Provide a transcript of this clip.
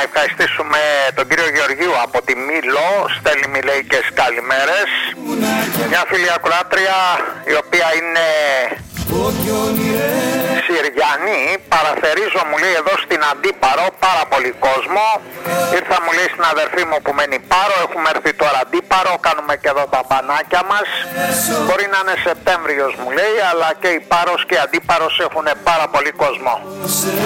ευχαριστήσουμε τον κύριο Γεωργίου από τη Μήλο. Στέλνει μιλέικες καλημέρες. Μια φίλη ακροάτρια η οποία είναι Συριανή, παραθερίζω, μου λέει, εδώ στην Αντίπαρο, πάρα πολύ κόσμο. Ήρθα, μου λέει, στην αδερφή μου που μένει Πάρο. Έχουμε έρθει τώρα Αντίπαρο, κάνουμε και εδώ τα μπανάκια μας. Μπορεί να είναι Σεπτέμβριος, μου λέει, αλλά και η Πάρος και η Αντίπαρος έχουν πάρα πολύ κόσμο.